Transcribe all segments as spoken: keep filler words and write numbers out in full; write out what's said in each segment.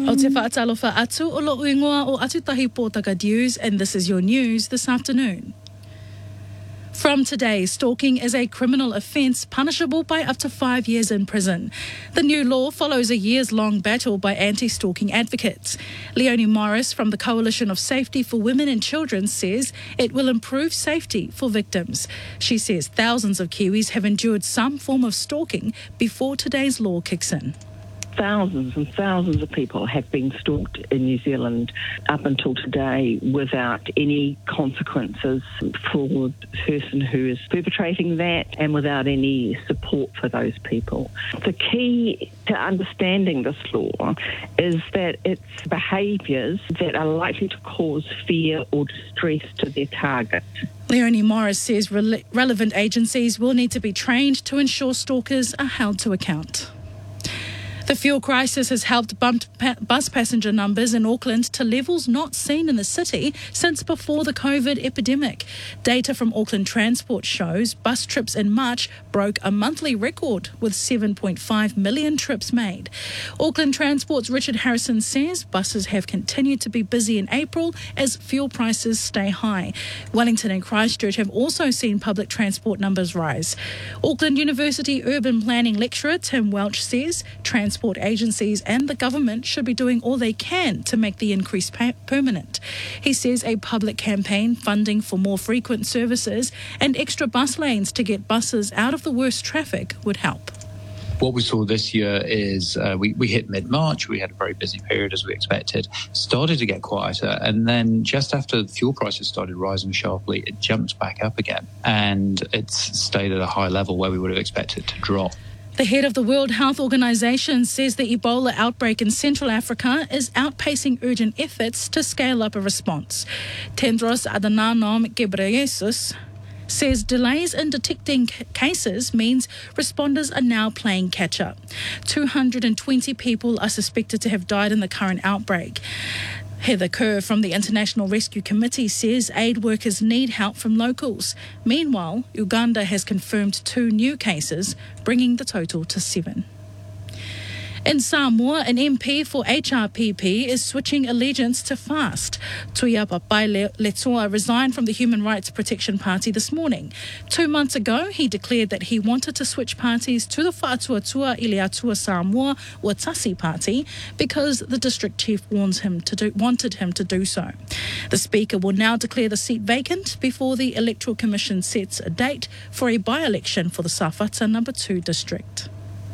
O te whaatalofa atu o lo uingoa o Atutahi Pōtaka News, and this is your news this afternoon. From today, stalking is a criminal offence punishable by up to five years in prison. The new law follows a years-long battle by anti-stalking advocates. Leonie Morris from the Coalition of Safety for Women and Children says it will improve safety for victims. She says thousands of Kiwis have endured some form of stalking before today's law kicks in. Thousands and thousands of people have been stalked in New Zealand up until today without any consequences for the person who is perpetrating that and without any support for those people. The key to understanding this law is that it's behaviours that are likely to cause fear or distress to their target. Leonie Morris says re- relevant agencies will need to be trained to ensure stalkers are held to account. The fuel crisis has helped bump pa- bus passenger numbers in Auckland to levels not seen in the city since before the COVID epidemic. Data from Auckland Transport shows bus trips in March broke a monthly record with seven point five million trips made. Auckland Transport's Richard Harrison says buses have continued to be busy in April as fuel prices stay high. Wellington and Christchurch have also seen public transport numbers rise. Auckland University urban planning lecturer Tim Welch says transport Transport agencies and the government should be doing all they can to make the increase pa- permanent. He says a public campaign funding for more frequent services and extra bus lanes to get buses out of the worst traffic would help. What we saw this year is uh, we, we hit mid-March, we had a very busy period as we expected, started to get quieter, and then just after the fuel prices started rising sharply, it jumped back up again, and it's stayed at a high level where we would have expected it to drop. The head of the World Health Organization says the Ebola outbreak in Central Africa is outpacing urgent efforts to scale up a response. Tedros Adhanom Ghebreyesus says delays in detecting c- cases means responders are now playing catch-up. two hundred twenty people are suspected to have died in the current outbreak. Heather Kerr from the International Rescue Committee says aid workers need help from locals. Meanwhile, Uganda has confirmed two new cases, bringing the total to seven. In Samoa, an M P for H R P P is switching allegiance to FAST. Tuia Papai Letua resigned from the Human Rights Protection Party this morning. Two months ago, he declared that he wanted to switch parties to the Whaatuatua Iliatua Samoa Watasi Party because the district chief warns him to do, wanted him to do so. The Speaker will now declare the seat vacant before the Electoral Commission sets a date for a by-election for the Sawhata Number two district.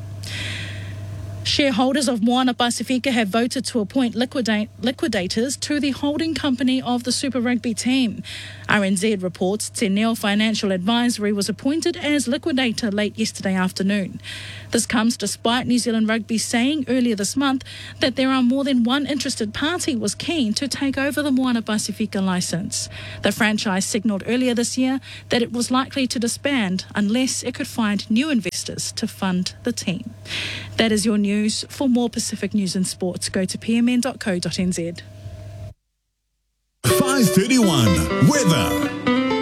Shareholders of Moana Pasifika have voted to appoint liquidate, liquidators to the holding company of the Super Rugby team. R N Z reports Te Neo Financial Advisory was appointed as liquidator late yesterday afternoon. This comes despite New Zealand Rugby saying earlier this month that there are more than one interested party was keen to take over the Moana Pasifika licence. The franchise signalled earlier this year that it was likely to disband unless it could find new investors to fund the team. That is your news. For more Pacific news and sports, go to p m n dot co dot n z. five thirty-one weather.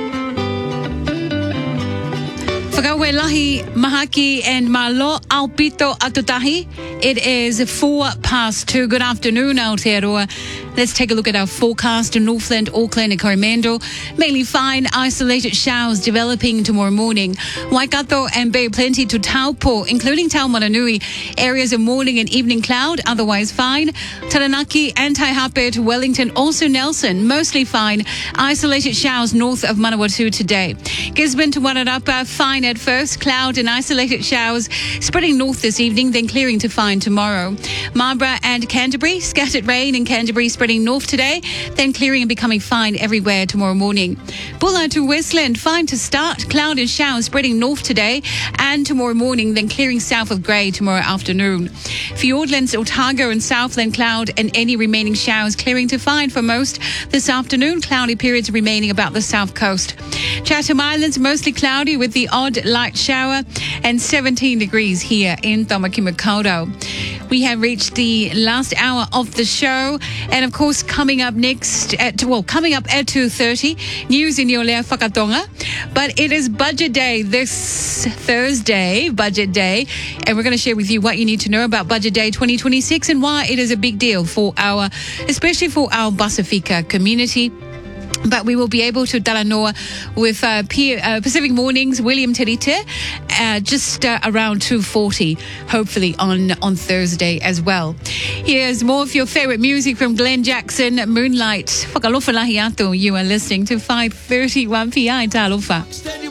Whakaue lahi, mahaki and malo aupito atutahi. It is four past two. Good afternoon, Aotearoa. Let's take a look at our forecast in Northland, Auckland and Coromandel. Mainly fine, isolated showers developing tomorrow morning. Waikato and Bay plenty to Taupo, including Taumaranui. Areas of morning and evening cloud, otherwise fine. Taranaki and Taihape to Wellington, also Nelson, mostly fine. Isolated showers north of Manawatu today. Gisborne to Wairarapa, fine at first. Cloud and isolated showers spreading north this evening, then clearing to fine tomorrow. Marlborough and Canterbury, scattered rain in Canterbury spreading north today, then clearing and becoming fine everywhere tomorrow morning. Bulla to Westland, fine to start. Cloud and showers spreading north today and tomorrow morning, then clearing south of grey tomorrow afternoon. Fiordlands, Otago and Southland, cloud and any remaining showers clearing to fine for most this afternoon. Cloudy periods remaining about the south coast. Chatham Islands, mostly cloudy with the odd light shower and seventeen degrees here in Tamakimakaurau. we have reached the last hour of the show. And of course, coming up next at, well, coming up at two thirty, news in your Lea Whakatonga. But it is budget day this Thursday, budget day. And we're going to share with you what you need to know about budget day twenty twenty-six and why it is a big deal for our, especially for our Pasifika community. But we will be able to talanoa with uh, P- uh, Pacific Mornings, William Terite, uh, just uh, around two forty, hopefully on, on Thursday as well. Here's more of your favorite music from Glenn Jackson, Moonlight. Whakalofa lahi atu. You are listening to five thirty-one P I Talofa.